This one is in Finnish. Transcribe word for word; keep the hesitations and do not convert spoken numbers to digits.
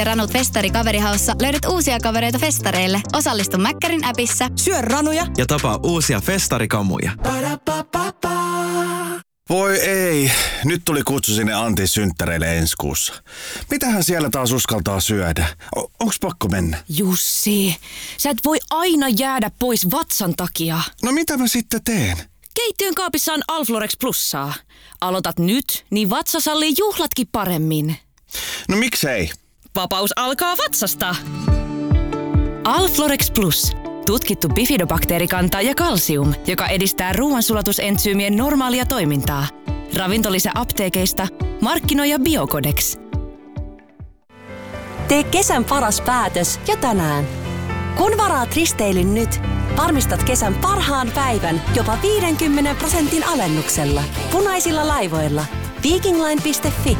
Ranut Festari Kaverihaussa löydät uusia kavereita festareille. Osallistu Mäkkärin appissa. Syö ranuja ja tapaa uusia festarikamuja. Voi ei, nyt tuli kutsu sinne Antin synttäreille ensi kuussa. Mitähän siellä taas uskaltaa syödä? O- onks pakko mennä? Jussi, sä et voi aina jäädä pois vatsan takia. No mitä mä sitten teen? Keittiön kaapissa on Alflorex Plussaa. Aloitat nyt, niin vatsa sallii juhlatkin paremmin. No miksei? Vapaus alkaa vatsasta. Alflorex Plus. Tutkittu bifidobakteerikanta ja kalsium, joka edistää ruoansulatusentsyymien normaalia toimintaa. Ravintolisä apteekeista, markkinoija Biocodex. Tee kesän paras päätös jo tänään. Kun varaat risteilyn nyt, varmistat kesän parhaan päivän jopa viidenkymmenen prosentin alennuksella. Punaisilla laivoilla. Vikingline piste fi